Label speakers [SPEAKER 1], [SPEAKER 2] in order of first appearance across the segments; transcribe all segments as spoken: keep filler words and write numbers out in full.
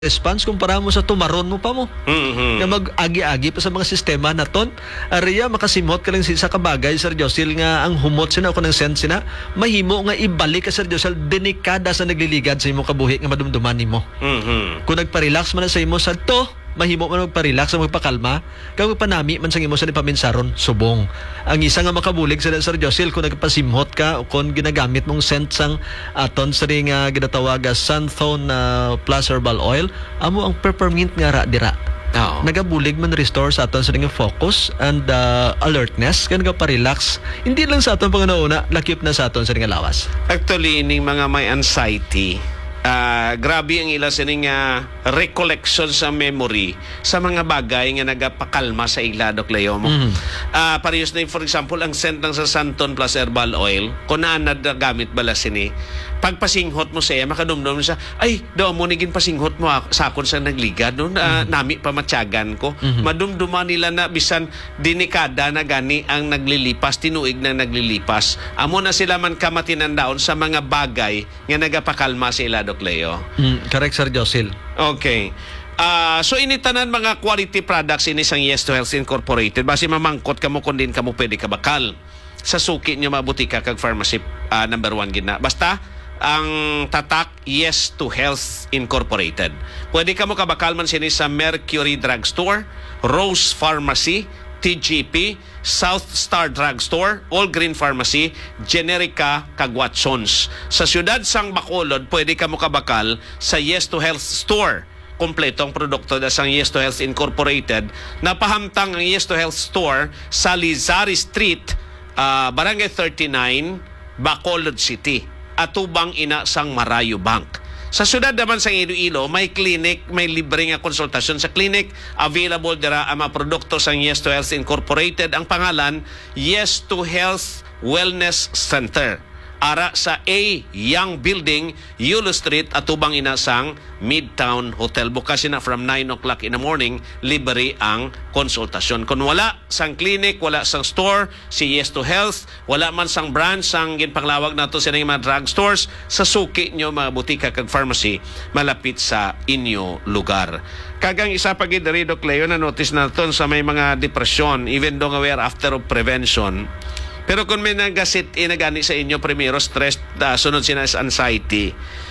[SPEAKER 1] response kumpara mo sa tumaron mo pa mo.
[SPEAKER 2] Mm-hmm.
[SPEAKER 1] Na mag-agi-agi pa sa mga sistema na ton. Ariya, makasimot ka lang sa kabagay, Sir Josil, nga ang humot sina ako ng sense sina, mahimo nga ibalik ka, Sir Josil, denikada sa nagliligad sa imo kabuhi nga madumduman nimo.
[SPEAKER 2] Mm-hmm.
[SPEAKER 1] Kung nagpa-relax man na sa imo sa to, mahimo man magpa-relax sa magpakalma, kung magpanami man sa imo sa nipaminsaron, subong. Ang isa nga makabulig sa Sir Josil, kung nagpasimhot ka o kung ginagamit mong scent sang aton sa ring uh, ginatawag as Sunthone uh, plus herbal oil, amo ang peppermint nga ra dira.
[SPEAKER 2] Oh.
[SPEAKER 1] Nagabulig man restore sa aton sa ring focus and uh, alertness, kaya nagpa-relax. Hindi lang sa aton panganauna, lakip na sa aton sa ring lawas.
[SPEAKER 2] Actually, ining mga may anxiety, Uh, grabe ang ila sining uh, recollection sa memory sa mga bagay nga nagapakalma sa ila, Dok Leo mo. Mm. Uh, parehas na for example, ang scent ng sa Sunthone plus herbal oil, kung naanad na gamit bala sini, pagpasinghot mo siya, makadumdum siya, ay, daw mo niging pasinghot mo sa akon sa nagligad, no? Uh, mm. Nami pamatyagan ko. Mm-hmm. Madumduman nila na bisan dinikada na gani ang naglilipas, tinuig na naglilipas. Amo na sila man kamatinandaon sa mga bagay nga nagapakalma sa ila, Dok Leo.
[SPEAKER 1] Mm, correct, Sir Josil.
[SPEAKER 2] Okay. Uh, so initanan mga quality products ini sang Yes to Health Incorporated. Basi mamangkot kamo kung din kamo pwede kabakal sa suki nyo mabutika kag pharmacy uh, number one gina. Basta ang tatak Yes to Health Incorporated. Pwede kamo kabakal man sini sa Mercury Drugstore, Rose Pharmacy, T G P, South Star Drugstore, All Green Pharmacy, Generica, kag Watsons. Sa siyudad sang Bacolod, pwede ka mo kabakal sa Yes to Health Store. Kompletong produkto na sang Yes to Health Incorporated. Napahamtang ang Yes to Health Store sa Lizari Street, uh, Barangay thirty-nine, Bacolod City. Atubang ina sang Marayo Bank. Sa syudad naman sa Iloilo, may clinic, may libre nga konsultasyon sa clinic. Available dira ang mga produkto sa Yes to Health Incorporated. Ang pangalan, Yes to Health Wellness Center. Ara sa A. Young Building, Yulo Street, atubang ina sang Midtown Hotel. Bukas na from nine o'clock in the morning, libre ang konsultasyon. Kung wala sang clinic, wala sang store, si Yes to Health, wala man sang branch, sang ginpanglawag nato sa mga drugstores, sa suki nyo mga butika kag pharmacy, malapit sa inyo lugar. Kagang isa pa gid diri, Doc Leo, na notice naton sa may mga depression, even though we are after of prevention. Pero kung may nagasit inagani sa inyo, primero stress, uh, sunod sina sa anxiety.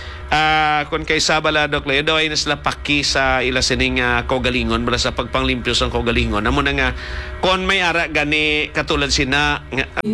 [SPEAKER 2] Uh, kung kay Sabala, Doc Leo, daw ay nasila paki sa ila sining uh, kaugalingon, bala sa pagpanglimpyo sa kaugalingon. Amo na nga, kung may ara gani katulad sina, nga,